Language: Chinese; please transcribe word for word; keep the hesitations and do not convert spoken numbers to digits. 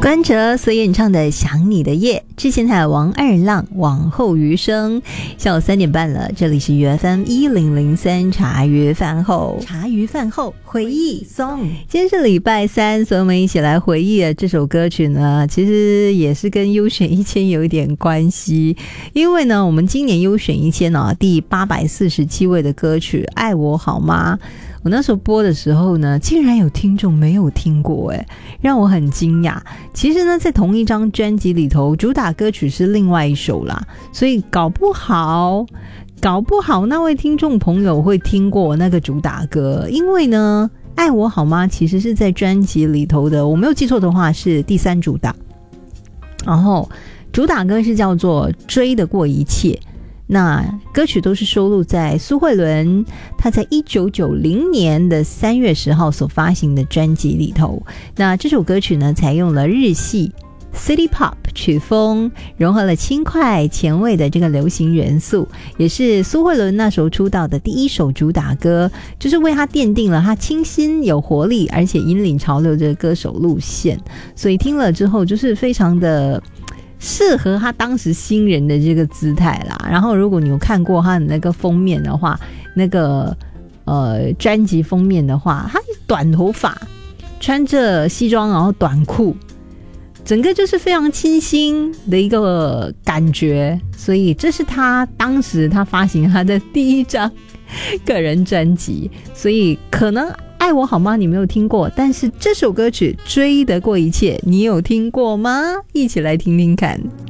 关喆所演唱的《想你的夜》，之前还有王二浪《往后余生》。下午三点半了，这里是 U F M 一零零三茶余饭后，茶余饭后回忆颂。今天是礼拜三，所以我们一起来回忆的这首歌曲呢，其实也是跟优选一千有一点关系。因为呢，我们今年优选一千呢、啊、第八百四十七位的歌曲《爱我好吗》，我那时候播的时候呢，竟然有听众没有听过，诶，让我很惊讶。其实呢，在同一张专辑里头，主打歌曲是另外一首啦，所以搞不好搞不好那位听众朋友会听过那个主打歌。因为呢，爱我好吗其实是在专辑里头的，我没有记错的话是第三主打，然后主打歌是叫做追得过一切。那歌曲都是收录在苏慧伦她在一九九零年的三月十号所发行的专辑里头。那这首歌曲呢，采用了日系 City Pop 曲风，融合了轻快前卫的这个流行元素，也是苏慧伦那时候出道的第一首主打歌，就是为她奠定了她清新有活力而且引领潮流的歌手路线。所以听了之后就是非常的适合他当时新人的这个姿态啦。然后如果你有看过他的那个封面的话，那个呃专辑封面的话，他短头发，穿着西装，然后短裤，整个就是非常清新的一个感觉。所以这是他当时他发行他的第一张个人专辑，所以可能爱我好吗你没有听过，但是这首歌曲追得过一切你有听过吗？一起来听听看。